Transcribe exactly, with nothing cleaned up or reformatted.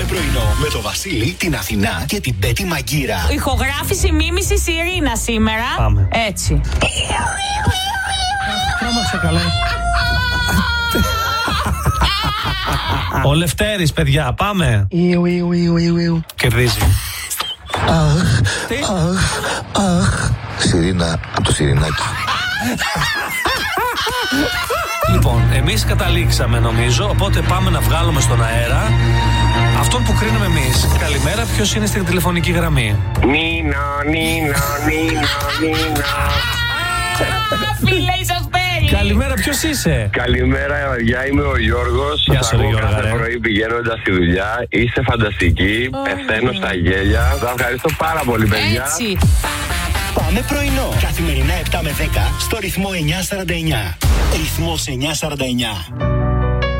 πρωινό με το Βασίλη, την Αθηνά και την Πέτη Μαγκύρα. Ηχογράφηση μίμηση Σιρήνα σήμερα. Πάμε. Έτσι. Κάμαξε καλά. Ο Λευτέρης, παιδιά, πάμε. Ιου, ιου, ιου, ιου, ιου. Κερδίζει. Αχ, Τι? αχ, αχ. Σιρήνα, από το Σιρηνάκι. Λοιπόν, εμείς καταλήξαμε νομίζω, οπότε πάμε να βγάλουμε στον αέρα αυτόν που κρίνουμε εμείς. Καλημέρα, ποιος είναι στην τηλεφωνική γραμμή? Νίνα, Νίνα, Νίνα, Νίνα. Φίλε, Ισοσπέρι. Καλημέρα, ποιος είσαι? Καλημέρα, γεια, είμαι ο Γιώργος. Γεια σου, Εγώ Γιώργα, κάθε ρε. πρωί πηγαίνοντας στη δουλειά. Είστε φανταστικοί. Πεθαίνω στα γέλια. Σας ευχαριστώ πάρα πολύ, παιδιά. Έτσι. Πάμε πρωινό. Καθημερινά επτά με δέκα στο ρυθμό εννιά σαράντα εννιά. Ρυθμός εννιά σαράντα εννιά.